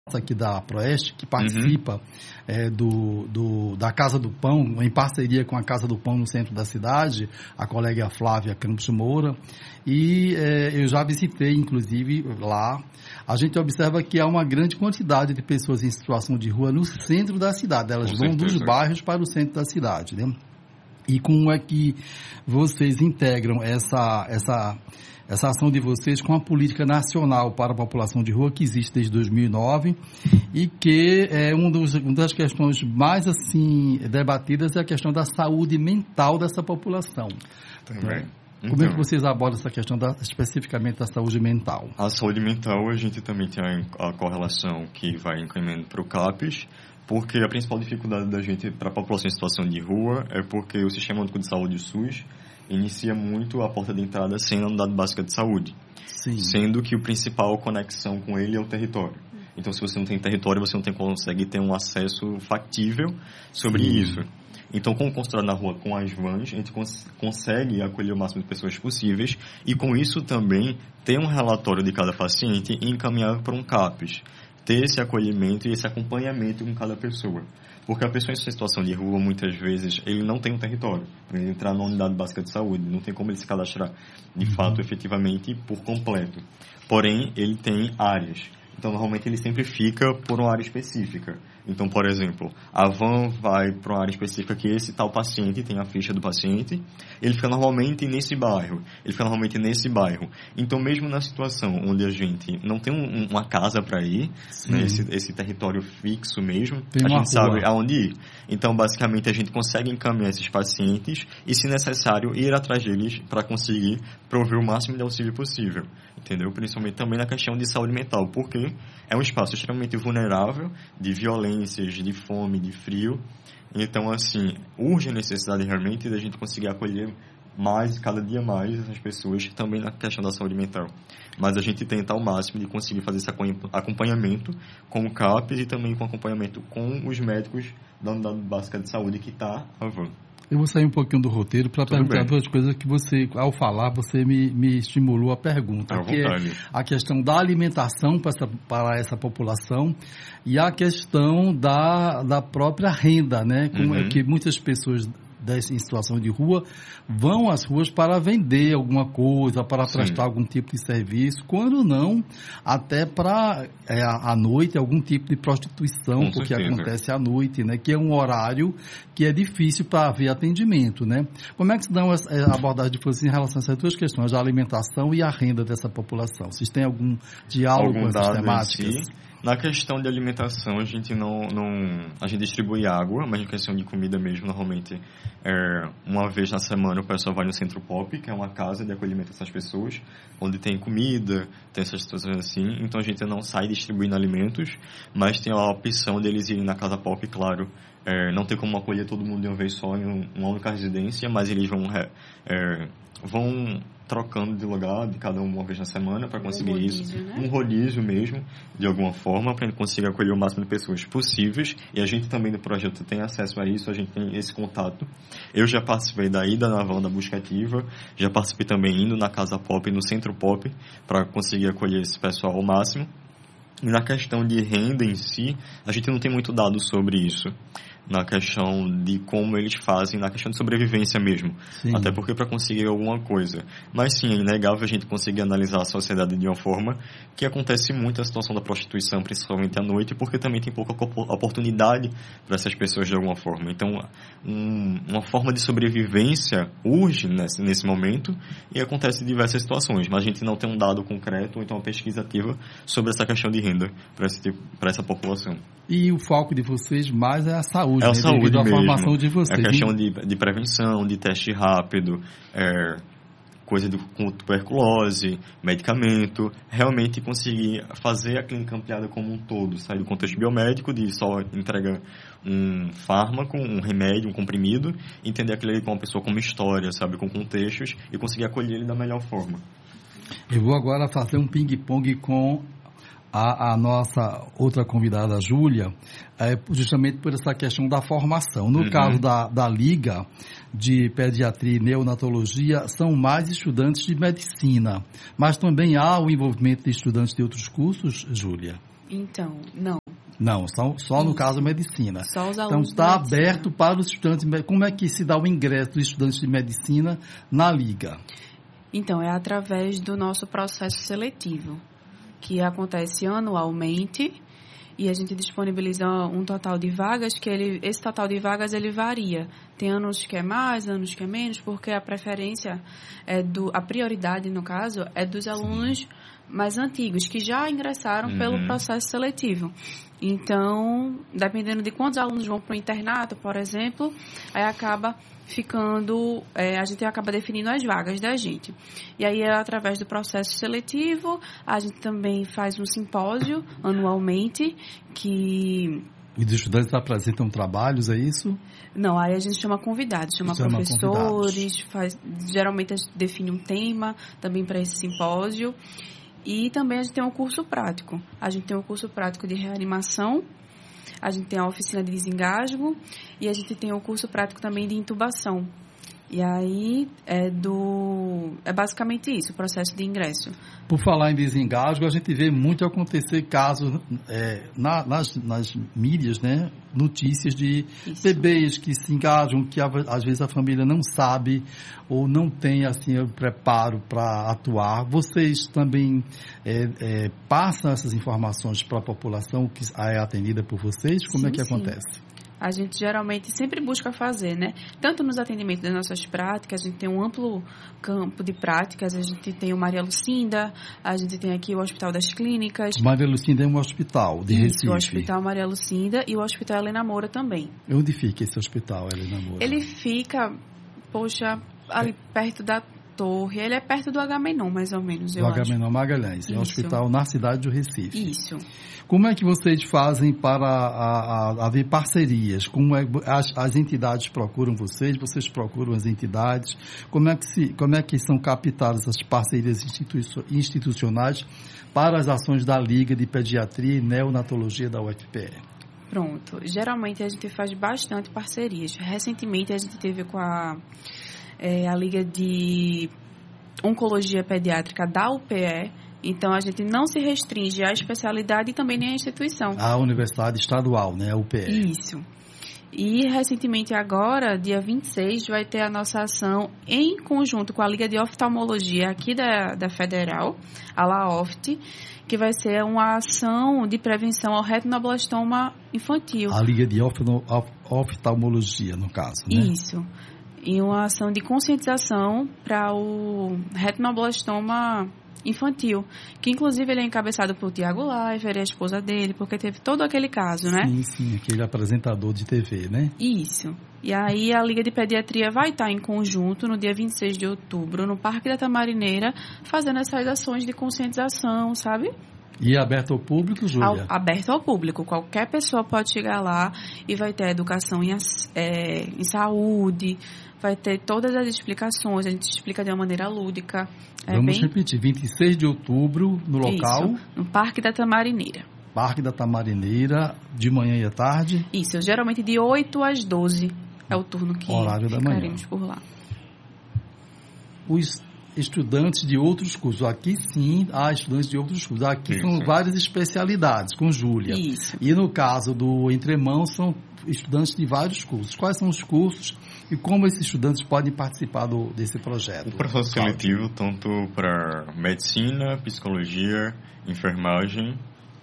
aqui da Proeste, que participa da Casa do Pão, em parceria com a Casa do Pão no centro da cidade, a colega Flávia Campos Moura, e eu já visitei, inclusive, lá. A gente observa que há uma grande quantidade de pessoas em situação de rua no centro da cidade, elas vão dos bairros para o centro da cidade, né? E como é que vocês integram essa ação de vocês com a política nacional para a população de rua que existe desde 2009 e que é uma das questões mais assim debatidas é a questão da saúde mental dessa população. Também. Como é que vocês abordam essa questão especificamente da saúde mental? A saúde mental, a gente também tem a correlação que vai encaminhando para o CAPES, porque a principal dificuldade da gente para a população em situação de rua é porque o Sistema Único de Saúde, o SUS, inicia muito a porta de entrada sem a unidade básica de saúde. Sim. Sendo que a principal conexão com ele é o território. Então, se você não tem território, você não consegue ter um acesso factível sobre isso. Então, como constrói na rua com as vans, a gente consegue acolher o máximo de pessoas possíveis e, com isso, também ter um relatório de cada paciente e encaminhar para um CAPES. Ter esse acolhimento e esse acompanhamento com cada pessoa. Porque a pessoa em situação de rua, muitas vezes, ele não tem um território para ele entrar na unidade básica de saúde. Não tem como ele se cadastrar, de fato, efetivamente, por completo. Porém, ele tem áreas. Então, normalmente, ele sempre fica por uma área específica. Então, por exemplo, a van vai para uma área específica que esse tal paciente tem a ficha do paciente, ele fica normalmente nesse bairro, Então, mesmo na situação onde a gente não tem uma casa para ir, né, esse território fixo mesmo, a gente sabe aonde ir. Então, basicamente, a gente consegue encaminhar esses pacientes e, se necessário, ir atrás deles para conseguir prover o máximo de auxílio possível, entendeu? Principalmente também na questão de saúde mental, porque é um espaço extremamente vulnerável, de violências, de fome, de frio. Então, assim, urge a necessidade realmente da gente conseguir acolher cada dia mais essas pessoas também na questão da saúde mental. Mas a gente tenta ao máximo de conseguir fazer esse acompanhamento com o CAPES e também com acompanhamento com os médicos da unidade básica de saúde que está a van. Eu vou sair um pouquinho do roteiro para perguntar duas coisas que você, ao falar, você me estimulou a pergunta. Que é a questão da alimentação para essa população e a questão da própria renda, né? Como é que muitas pessoas em situação de rua vão às ruas para vender alguma coisa, para prestar algum tipo de serviço, quando não, até para à noite, algum tipo de prostituição, porque acontece à noite, né? Que é um horário que é difícil para haver atendimento, né? Como é que se dá a abordagem de vocês em relação a essas duas questões, a alimentação e a renda dessa população? Vocês têm algum diálogo com essas temáticas? Na questão de alimentação, a gente a gente distribui água, mas na questão de comida mesmo, normalmente, uma vez na semana o pessoal vai no Centro Pop, que é uma casa de acolhimento dessas pessoas, onde tem comida, tem essas situações assim, então a gente não sai distribuindo alimentos, mas tem a opção deles irem na Casa Pop, claro, não tem como acolher todo mundo de uma vez só em uma única residência, mas eles vão trocando de lugar de cada uma vez na semana para conseguir isso. Né? Um rodízio mesmo, de alguma forma, para a gente conseguir acolher o máximo de pessoas possíveis. E a gente também no projeto tem acesso a isso, a gente tem esse contato. Eu já participei da ida na van da busca ativa, já participei também indo na Casa Pop e no Centro Pop para conseguir acolher esse pessoal ao máximo. E na questão de renda em si, a gente não tem muito dado sobre isso. Na questão de como eles fazem, na questão de sobrevivência mesmo. Sim. Até porque para conseguir alguma coisa. Mas sim, é inegável a gente conseguir analisar a sociedade de uma forma que acontece muito a situação da prostituição, principalmente à noite, porque também tem pouca oportunidade para essas pessoas de alguma forma. Então, uma forma de sobrevivência urge nesse momento e acontece em diversas situações. Mas a gente não tem um dado concreto ou então uma pesquisa ativa sobre essa questão de renda para essa população. E o foco de vocês mais é a saúde, a saúde mesmo. A formação de vocês. É a questão de prevenção, de teste rápido, coisa com tuberculose, medicamento, realmente conseguir fazer a clínica ampliada como um todo, sair do contexto biomédico, de só entregar um fármaco, um remédio, um comprimido, entender aquilo ali com uma pessoa com uma história, sabe, com contextos, e conseguir acolher ele da melhor forma. Eu vou agora fazer um ping-pong com a nossa outra convidada, a Júlia, justamente por essa questão da formação. No caso da Liga de Pediatria e Neonatologia, são mais estudantes de medicina, mas também há o envolvimento de estudantes de outros cursos, Júlia? Então, não. Não, só no caso medicina. Só os então alunos está aberto para os estudantes. Como é que se dá o ingresso dos estudantes de medicina na Liga? Então, é através do nosso processo seletivo, que acontece anualmente, e a gente disponibiliza um total de vagas, esse total de vagas ele varia. Tem anos que é mais, anos que é menos, porque a preferência, a prioridade, no caso, é dos alunos mais antigos, que já ingressaram pelo processo seletivo. Então, dependendo de quantos alunos vão para o internato, por exemplo, aí acaba ficando, a gente acaba definindo as vagas da gente. E aí, através do processo seletivo, a gente também faz um simpósio anualmente que... E os estudantes apresentam trabalhos, é isso? Não, aí a gente chama convidados, chama professores, geralmente a gente define um tema também para esse simpósio. E também a gente tem um curso prático. A gente tem um curso prático de reanimação, a gente tem a oficina de desengasgo e a gente tem o curso prático também de intubação. E aí é basicamente isso, o processo de ingresso. Por falar em desengasgo, a gente vê muito acontecer casos nas mídias, né? Notícias de bebês que se engajam, que às vezes a família não sabe ou não tem assim, o preparo para atuar. Vocês também passam essas informações para a população que é atendida por vocês? Como é que acontece? A gente geralmente sempre busca fazer, né? Tanto nos atendimentos das nossas práticas, a gente tem um amplo campo de práticas, a gente tem o Maria Lucinda, a gente tem aqui o Hospital das Clínicas. Maria Lucinda é um hospital de Recife. Isso, o Hospital Maria Lucinda e o Hospital Helena Moura também. Onde fica esse hospital, Helena Moura? Ele fica, ali perto da Torre, ele é perto do Agamenon, mais ou menos, eu acho. Do Agamenon Magalhães, é um hospital na cidade do Recife. Isso. Como é que vocês fazem para haver parcerias? Como as entidades procuram vocês procuram as entidades? Como é que são captadas as parcerias institucionais para as ações da Liga de Pediatria e Neonatologia da UFPE? Pronto. Geralmente a gente faz bastante parcerias. Recentemente a gente teve com a Liga de Oncologia Pediátrica da UPE. Então, a gente não se restringe à especialidade e também nem à instituição. A Universidade Estadual, né? A UPE. Isso. E, recentemente, agora, dia 26, vai ter a nossa ação em conjunto com a Liga de Oftalmologia aqui da Federal, a LAOFT, que vai ser uma ação de prevenção ao retinoblastoma infantil. A Liga de Oftalmologia, no caso, né? Isso. E uma ação de conscientização para o retinoblastoma infantil, que inclusive ele é encabeçado por Tiago Leifert, a esposa dele, porque teve todo aquele caso, né? Sim, aquele apresentador de TV, né? Isso. E aí a Liga de Pediatria vai estar em conjunto no dia 26 de outubro, no Parque da Tamarineira, fazendo essas ações de conscientização, sabe? E é aberto ao público, Júlia? Aberto ao público. Qualquer pessoa pode chegar lá e vai ter educação em saúde, vai ter todas as explicações, a gente explica de uma maneira lúdica. Vamos repetir, 26 de outubro, no local? Isso, no Parque da Tamarineira. Parque da Tamarineira, de manhã e à tarde? Isso, geralmente de 8 às 12 é o turno que ficaremos por lá. Os estudantes de outros cursos, aqui sim há estudantes de outros cursos, aqui são várias especialidades, com Júlia. Isso. E no caso do Entremãos, são estudantes de vários cursos. Quais são os cursos e como esses estudantes podem participar desse projeto? O processo seletivo, tanto para medicina, psicologia, enfermagem,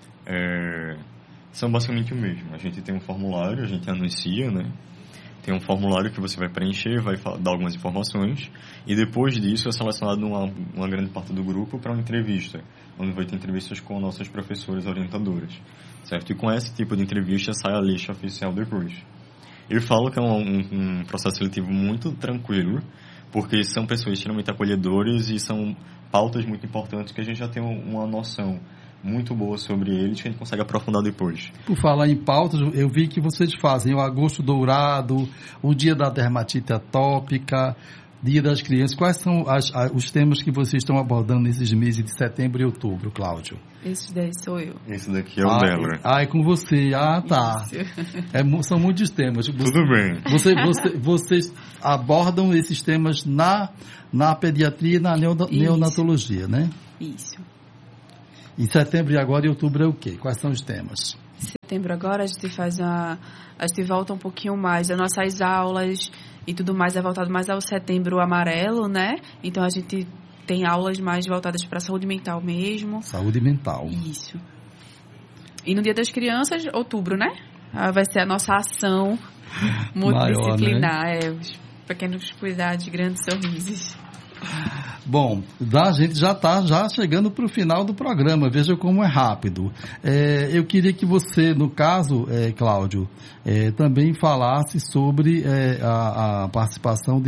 são basicamente o mesmo. A gente tem um formulário, a gente anuncia, né? Tem um formulário que você vai preencher, vai dar algumas informações, e depois disso é selecionado uma grande parte do grupo para uma entrevista, onde vai ter entrevistas com nossas professoras orientadoras, certo? E com esse tipo de entrevista sai a lista oficial depois. Eu falo que é um processo seletivo muito tranquilo, porque são pessoas extremamente acolhedoras e são pautas muito importantes que a gente já tem uma noção muito boa sobre eles que a gente consegue aprofundar depois. Por falar em pautas, eu vi que vocês fazem o Agosto Dourado, o Dia da Dermatite Atópica, Dia das Crianças. Quais são os temas que vocês estão abordando nesses meses de setembro e outubro, Cláudio? Esse daí sou eu. Esse daqui é o dela. É com você. Ah, tá. São muitos temas. Tudo bem. Vocês abordam esses temas na pediatria e na neonatologia, né? Isso. Em setembro e agora e outubro é o quê? Quais são os temas? Setembro agora a gente volta um pouquinho mais. As nossas aulas e tudo mais é voltado mais ao Setembro Amarelo, né? Então a gente tem aulas mais voltadas para a saúde mental mesmo. Saúde mental. Isso. E no Dia das Crianças, outubro, né? Vai ser a nossa ação multidisciplinar. Maior, né? Os pequenos cuidados, grandes sorrisos. Bom, a gente já está chegando para o final do programa, veja como é rápido. Eu queria que você, no caso, Cláudio, também falasse sobre a participação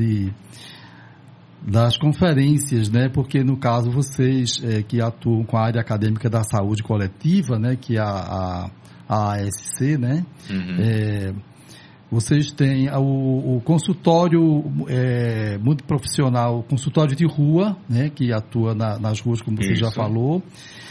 das conferências, né? Porque, no caso, vocês que atuam com a área acadêmica da saúde coletiva, né? Que é a ASC, né? Uhum. Vocês têm o consultório muito profissional, o consultório de rua, né, que atua nas ruas, como você já falou.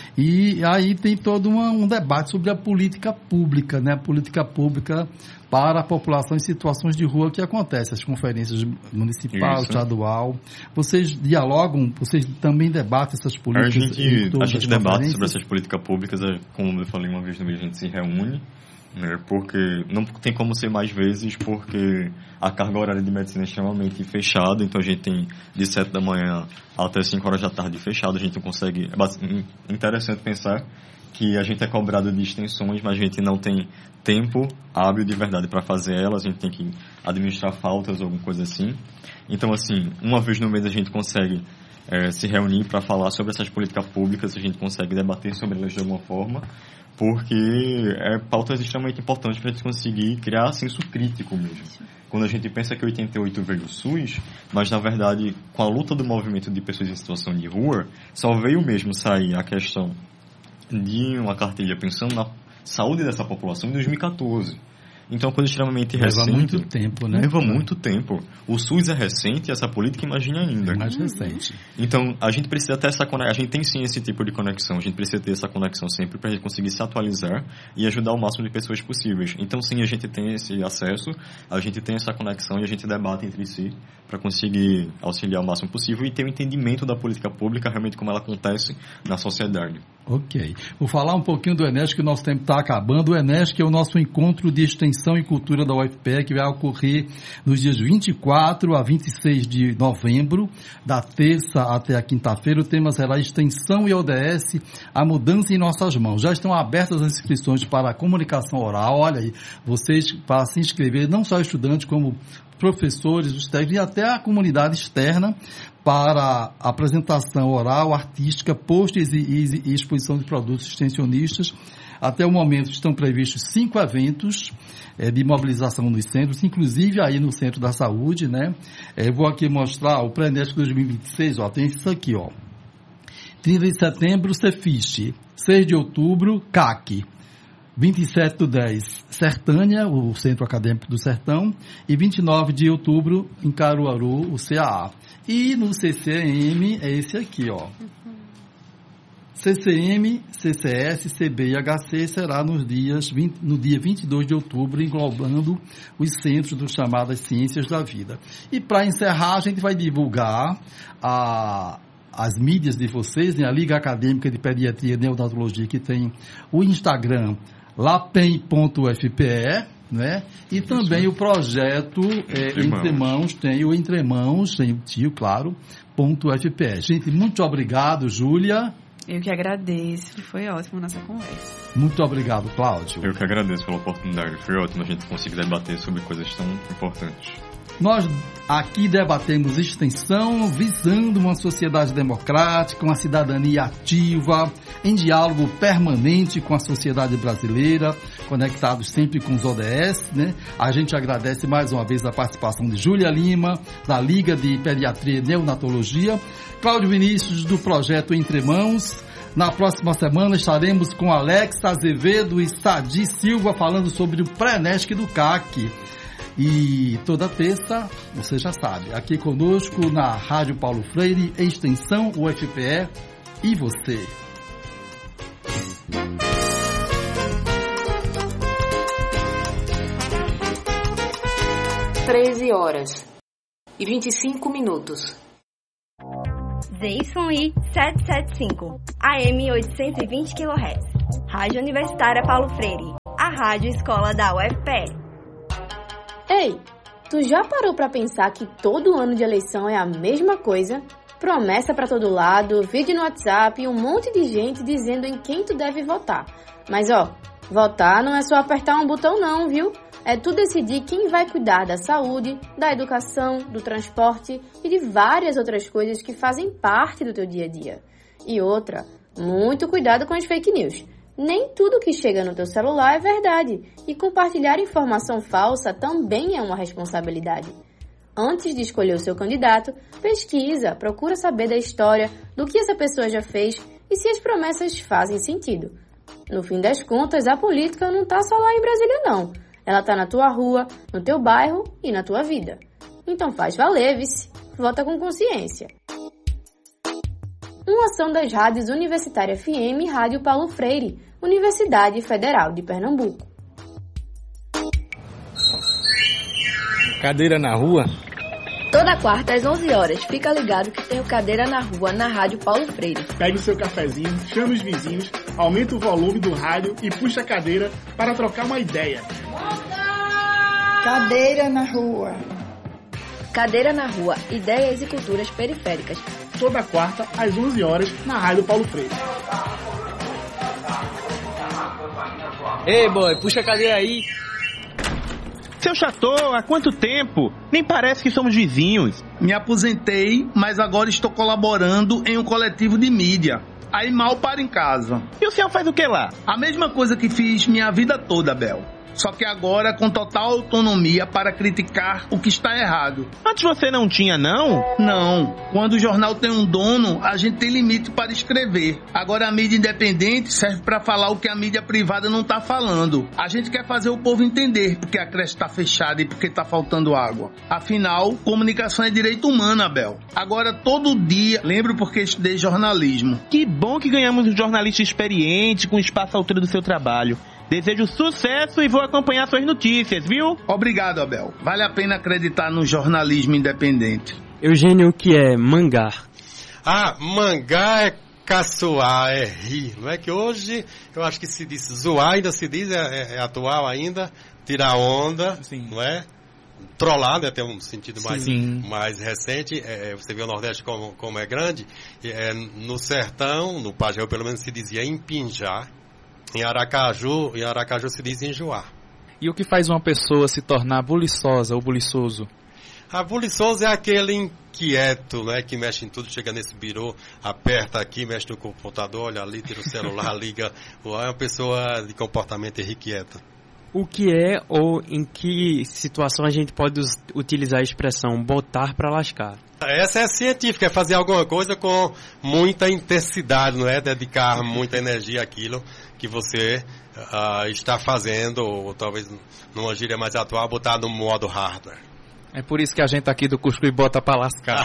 E aí tem todo um debate sobre a política pública, né, a política pública para a população em situações de rua que acontece, as conferências municipal, estadual. Vocês dialogam, vocês também debatem essas políticas? A gente debate sobre essas políticas públicas, como eu falei uma vez no mês, a gente se reúne. Porque não tem como ser mais vezes, porque a carga horária de medicina é extremamente fechada, então a gente tem de 7 da manhã até 5 horas da tarde fechado, a gente não consegue. É interessante pensar que a gente é cobrado de extensões, mas a gente não tem tempo hábil de verdade para fazer elas, a gente tem que administrar faltas ou alguma coisa assim. Então, assim, uma vez no mês a gente consegue se reunir para falar sobre essas políticas públicas, a gente consegue debater sobre elas de alguma forma, porque pautas extremamente importantes para a gente conseguir criar senso crítico mesmo. Quando a gente pensa que 88 veio o SUS, mas na verdade, com a luta do movimento de pessoas em situação de rua, só veio mesmo sair a questão de uma cartilha pensando na saúde dessa população em 2014. Então, é uma coisa extremamente recente. Leva muito tempo, né? Leva muito tempo. O SUS é recente e essa política, imagine ainda. É mais recente. Então, a gente precisa ter essa conexão. A gente tem sim esse tipo de conexão. A gente precisa ter essa conexão sempre para a gente conseguir se atualizar e ajudar o máximo de pessoas possíveis. Então, sim, a gente tem esse acesso, a gente tem essa conexão e a gente debate entre si para conseguir auxiliar o máximo possível e ter o entendimento da política pública realmente como ela acontece na sociedade. Ok. Vou falar um pouquinho do ENESC, que o nosso tempo está acabando. O ENESC é o nosso encontro de extensão e cultura da UFPE, que vai ocorrer nos dias 24 a 26 de novembro, da terça até a quinta-feira. O tema será Extensão e ODS, a mudança em nossas mãos. Já estão abertas as inscrições para a comunicação oral. Olha aí, vocês, para se inscrever, não só estudantes, como professores, os técnicos e até a comunidade externa para apresentação oral, artística, pôsteres e exposição de produtos extensionistas. Até o momento estão previstos 5 eventos de mobilização nos centros, inclusive aí no Centro da Saúde, né? Vou aqui mostrar o Pré-ENESC 2026, ó, tem isso aqui, ó. 30 de setembro, Cefiste. 6 de outubro, CAC. 27/10, Sertânia, o Centro Acadêmico do Sertão, e 29 de outubro, em Caruaru, o CAA. E no CCM, é esse aqui, ó. CCM, CCS, CB e HC será no dia 22 de outubro, englobando os centros do chamadas Ciências da Vida. E para encerrar, a gente vai divulgar as mídias de vocês, né? A Liga Acadêmica de Pediatria e Neonatologia, que tem o Instagram lapem.fpe, né? E também o projeto Entre Mãos, tem o Entre Mãos, tem o tio, claro, .fpe. Gente, muito obrigado, Júlia. Eu que agradeço, foi ótimo a nossa conversa. Muito obrigado, Cláudio. Eu que agradeço pela oportunidade, foi ótimo a gente conseguir debater sobre coisas tão importantes. Nós aqui debatemos extensão, visando uma sociedade democrática, uma cidadania ativa, em diálogo permanente com a sociedade brasileira, conectados sempre com os ODS, né? A gente agradece mais uma vez a participação de Júlia Lima, da Liga de Pediatria e Neonatologia, Cláudio Vinícius, do projeto Entre Mãos. Na próxima semana estaremos com Alex Azevedo e Sadi Silva falando sobre o Pré-ENESC do CAC. E toda terça, você já sabe, aqui conosco na Rádio Paulo Freire, Extensão UFPE e você. (13h25) ZYI 775, AM 820 kHz. Rádio Universitária Paulo Freire, a rádio escola da UFPE. Ei, tu já parou pra pensar que todo ano de eleição é a mesma coisa? Promessa pra todo lado, vídeo no WhatsApp e um monte de gente dizendo em quem tu deve votar. Mas votar não é só apertar um botão não, viu? É tu decidir quem vai cuidar da saúde, da educação, do transporte e de várias outras coisas que fazem parte do teu dia a dia. E outra, muito cuidado com as fake news. Nem tudo que chega no teu celular é verdade. E compartilhar informação falsa também é uma responsabilidade. Antes de escolher o seu candidato, pesquisa, procura saber da história, do que essa pessoa já fez e se as promessas fazem sentido. No fim das contas, a política não tá só lá em Brasília não. Ela tá na tua rua, no teu bairro e na tua vida. Então faz valer, vice. Vota com consciência. Uma ação das rádios Universitária FM e Rádio Paulo Freire, Universidade Federal de Pernambuco. Cadeira na rua? Toda quarta às 11 horas, fica ligado que tem o Cadeira na Rua na Rádio Paulo Freire. Pegue o seu cafezinho, chame os vizinhos, aumenta o volume do rádio e puxa a cadeira para trocar uma ideia. Cadeira na Rua. Cadeira na Rua, ideias e culturas periféricas. Toda quarta às 11 horas na Rádio Paulo Freire. Ei, boy, puxa a cadeira aí. Seu Chateau, há quanto tempo? Nem parece que somos vizinhos. Me aposentei, mas agora estou colaborando em um coletivo de mídia. Aí mal paro em casa. E o senhor faz o que lá? A mesma coisa que fiz minha vida toda, Bel. Só que agora com total autonomia para criticar o que está errado. Antes você não tinha, não? Não. Quando o jornal tem um dono, a gente tem limite para escrever. Agora a mídia independente serve para falar o que a mídia privada não está falando. A gente quer fazer o povo entender porque a creche está fechada e porque está faltando água. Afinal, comunicação é direito humano, Abel. Agora todo dia, lembro porque estudei jornalismo. Que bom que ganhamos um jornalista experiente com espaço à altura do seu trabalho. Desejo sucesso e vou acompanhar suas notícias, viu? Obrigado, Abel. Vale a pena acreditar no jornalismo independente. Eugênio, o que é mangar? Mangar é caçoar, é rir. Não é que hoje, eu acho que se diz zoar, ainda se diz, é atual ainda, tirar onda, sim. Não é? Trollar, né? Tem um sentido mais recente. Você vê o Nordeste como é grande. No sertão, no Pajéu, pelo menos se dizia empinjar. Em Aracaju se diz enjoar. E o que faz uma pessoa se tornar buliçosa ou buliçoso? A buliçoso é aquele inquieto, né, que mexe em tudo, chega nesse birô, aperta aqui, mexe no computador, olha ali, tira o celular, liga. É uma pessoa de comportamento irrequieta. O que é ou em que situação a gente pode utilizar a expressão botar para lascar? Essa é científica, é fazer alguma coisa com muita intensidade, não é? Dedicar muita energia àquilo que você está fazendo, ou talvez numa gíria mais atual, botar no modo hardware. É por isso que a gente aqui do Cuscuz bota para lascar.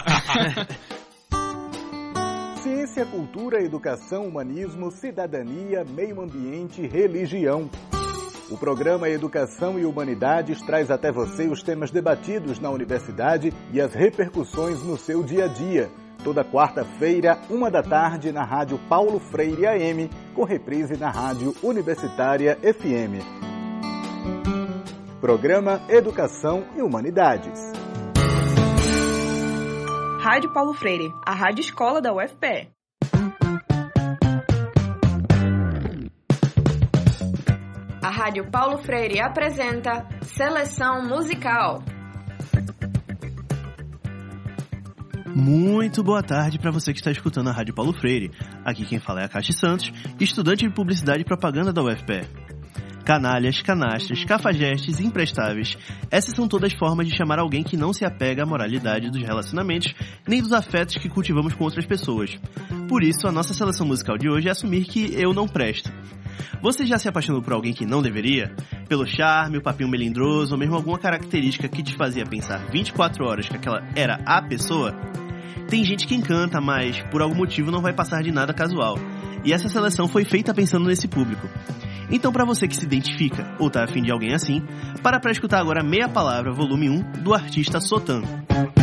Ciência, cultura, educação, humanismo, cidadania, meio ambiente, religião. O programa Educação e Humanidades traz até você os temas debatidos na universidade e as repercussões no seu dia a dia. Toda quarta-feira, 13h, na Rádio Paulo Freire AM, com reprise na Rádio Universitária FM. Programa Educação e Humanidades. Rádio Paulo Freire, a rádio escola da UFPE. A Rádio Paulo Freire apresenta Seleção Musical. Muito boa tarde para você que está escutando a Rádio Paulo Freire. Aqui quem fala é a Caixa Santos, estudante de Publicidade e Propaganda da UFPE. Canalhas, canastras, cafajestes, imprestáveis. Essas são todas formas de chamar alguém que não se apega à moralidade dos relacionamentos, nem dos afetos que cultivamos com outras pessoas. Por isso, a nossa seleção musical de hoje é assumir que eu não presto. Você já se apaixonou por alguém que não deveria? Pelo charme, o papinho melindroso, ou mesmo alguma característica que te fazia pensar 24 horas que aquela era a pessoa? Tem gente que encanta, mas por algum motivo não vai passar de nada casual. E essa seleção foi feita pensando nesse público. Então, para você que se identifica ou tá afim de alguém assim, para escutar agora Meia Palavra, volume 1, do artista Sotan.